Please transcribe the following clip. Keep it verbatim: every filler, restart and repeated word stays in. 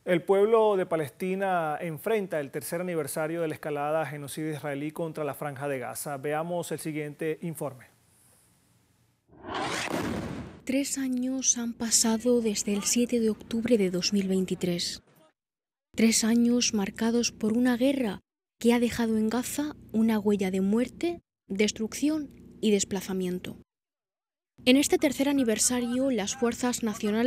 El pueblo de Palestina enfrenta el tercer aniversario de la escalada genocida israelí contra la Franja de Gaza. Veamos el siguiente informe. Tres años han pasado desde el siete de octubre de dos mil veintitrés. Tres años marcados por una guerra que ha dejado en Gaza una huella de muerte, destrucción y desplazamiento. En este tercer aniversario, las fuerzas nacionales